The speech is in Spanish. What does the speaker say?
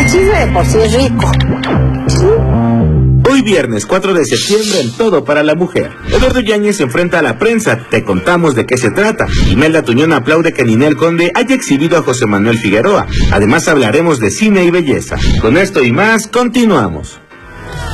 El chisme de por sí es rico. Hoy viernes 4 de septiembre en Todo para la Mujer. Eduardo Yáñez se enfrenta a la prensa, te contamos de qué se trata. Imelda Tuñón aplaude que Ninel Conde haya exhibido a José Manuel Figueroa. Además hablaremos de cine y belleza. Con esto y más, continuamos.